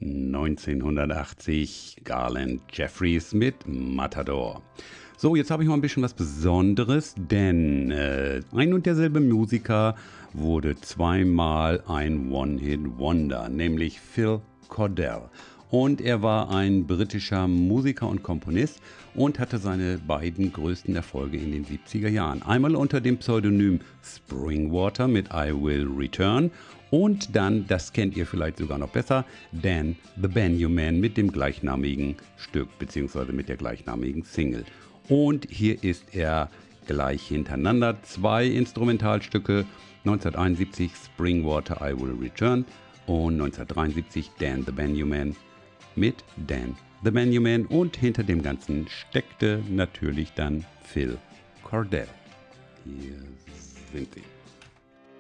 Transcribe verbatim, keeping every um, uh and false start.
neunzehnhundertachtzig Garland Jeffries mit Matador. So, jetzt habe ich mal ein bisschen was Besonderes, denn äh, ein und derselbe Musiker wurde zweimal ein One-Hit-Wonder, nämlich Phil Cordell. Und er war ein britischer Musiker und Komponist und hatte seine beiden größten Erfolge in den siebziger Jahren. Einmal unter dem Pseudonym Springwater mit I Will Return und dann, das kennt ihr vielleicht sogar noch besser, Dan the Banjo Man mit dem gleichnamigen Stück bzw. mit der gleichnamigen Single. Und hier ist er gleich hintereinander, zwei Instrumentalstücke, neunzehnhunderteinundsiebzig Springwater I Will Return und neunzehnhundertdreiundsiebzig Dan the Banjo Man mit Dan the Banjo Man, und hinter dem Ganzen steckte natürlich dann Phil Cordell. Hier sind sie.